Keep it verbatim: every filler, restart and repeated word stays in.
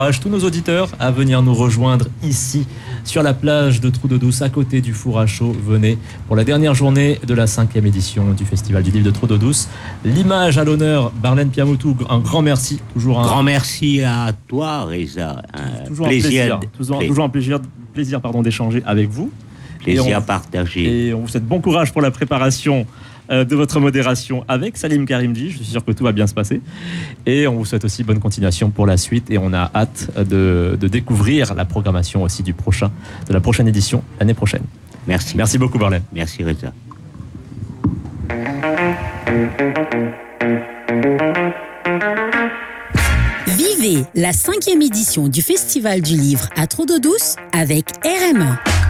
Tous nos auditeurs à venir nous rejoindre ici sur la plage de Trou d'Eau Douce à côté du four à chaud. Venez pour la dernière journée de la cinquième édition du Festival du Livre de Trou d'Eau Douce. L'image à l'honneur, Barlène Piamoutou, un grand merci. Toujours un grand merci à toi, Reza. Un toujours plaisir, un plaisir, toujours, toujours un plaisir, plaisir pardon, d'échanger avec vous. Plaisir on, partagé. Et on vous souhaite bon courage pour la préparation de votre modération avec Salim Karimji. Je suis sûr que tout va bien se passer. Et on vous souhaite aussi bonne continuation pour la suite. Et on a hâte de, de découvrir la programmation aussi du prochain, de la prochaine édition l'année prochaine. Merci. Merci beaucoup, Barlène. Merci, Reza. Vivez la cinquième édition du Festival du Livre à Trou d'Eau Douce avec R M E.